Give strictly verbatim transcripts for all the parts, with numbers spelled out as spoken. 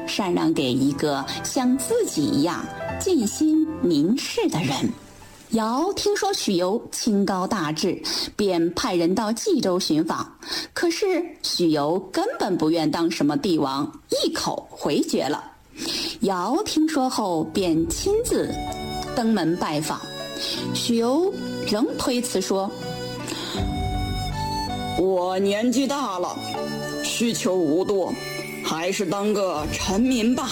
禅让给一个像自己一样尽心明事的人。尧听说许由清高大志，便派人到冀州寻访。可是许由根本不愿当什么帝王，一口回绝了。尧听说后，便亲自登门拜访。许由仍推辞说：“ 我年纪大了，需求无多，还是当个臣民吧。”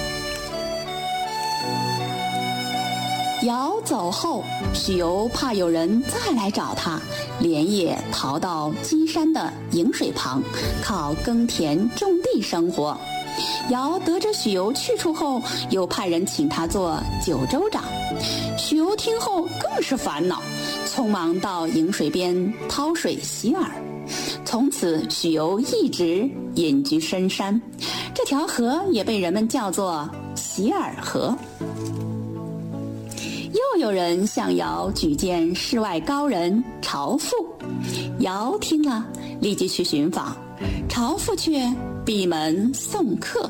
尧走后，许由怕有人再来找他，连夜逃到箕山的饮水旁，靠耕田种地生活。尧得知许由去处后，又派人请他做九州长。许由听后更是烦恼，匆忙到饮水边掏水洗耳。从此许由一直隐居深山，这条河也被人们叫做洗耳河。又有人向尧举荐世外高人朝父，尧听了立即去寻访，朝父却闭门送客。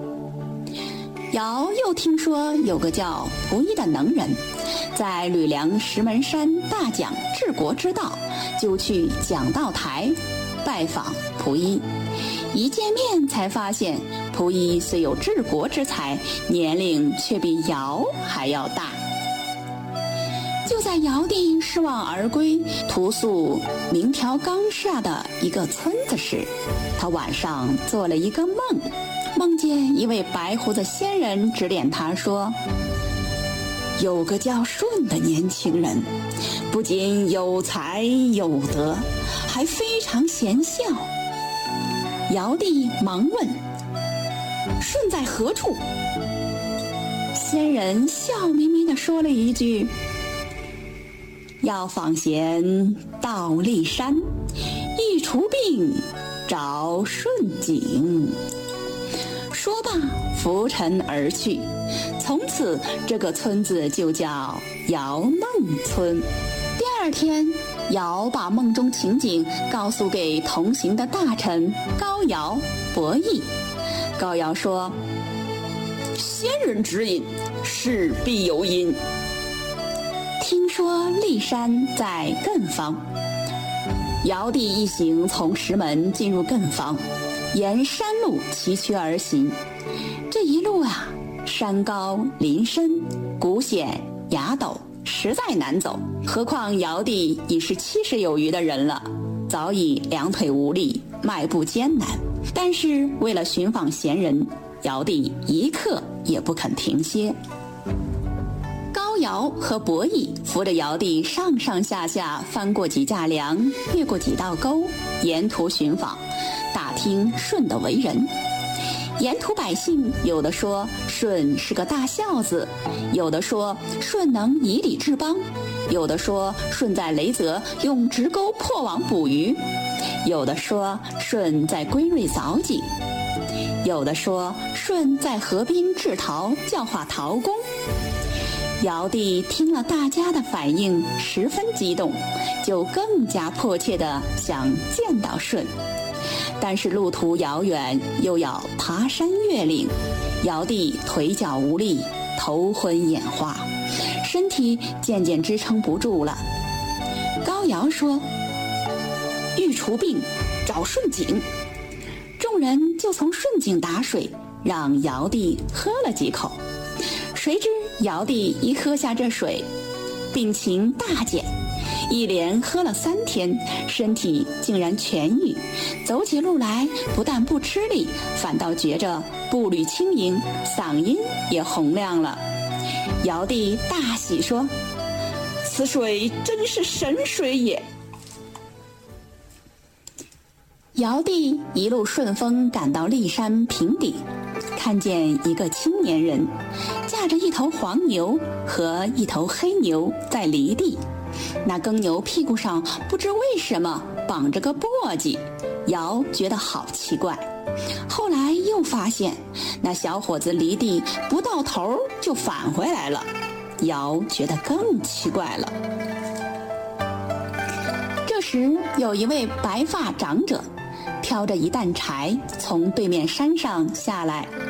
尧又听说有个叫仆役的能人，在吕梁石门山大讲治国之道，就去讲道台拜访仆役。一见面才发现，仆役虽有治国之才，年龄却比尧还要大。就在尧帝失望而归，屠宿明条冈下的一个村子时，他晚上做了一个梦，梦见一位白胡子仙人指点他说：“有个叫舜的年轻人，不仅有才有德，还非常贤孝。”尧帝忙问：“舜在何处？”仙人笑眯眯地说了一句：“要访贤到骊山，欲除病找舜景。”说罢拂尘而去。从此这个村子就叫尧梦村。第二天，尧把梦中情景告诉给同行的大臣高尧、伯益。高尧说：“仙人指引，事必有因。”听说骊山在艮方，尧帝一行从石门进入艮方，沿山路崎岖而行。这一路啊，山高林深，谷险崖陡，实在难走。何况尧帝已是七十有余的人了，早已两腿无力，迈步艰难。但是为了寻访贤人，尧帝一刻也不肯停歇。高尧和伯益扶着尧帝上上下下翻过几架梁，越过几道沟，沿途寻访，打听舜的为人。沿途百姓有的说舜是个大孝子，有的说舜能以礼治邦，有的说舜在雷泽用直钩破网捕鱼，有的说舜在归瑞凿井，有的说舜在河边制陶教化陶工。尧帝听了大家的反应，十分激动，就更加迫切地想见到舜。但是路途遥远，又要爬山越岭，尧帝腿脚无力，头昏眼花，身体渐渐支撑不住了。高尧说：“欲除病，找舜井。”众人就从舜井打水，让尧帝喝了几口。谁知尧帝一喝下这水，病情大减，一连喝了三天，身体竟然痊愈，走起路来不但不吃力，反倒觉着步履轻盈，嗓音也洪亮了。尧帝大喜说：“此水真是神水也。”尧帝一路顺风赶到骊山平顶，看见一个青年人驾着一头黄牛和一头黑牛在犁地，那耕牛屁股上不知为什么绑着个簸箕，尧觉得好奇怪。后来又发现那小伙子犁地不到头就返回来了，尧觉得更奇怪了。这时有一位白发长者挑着一担柴从对面山上下来，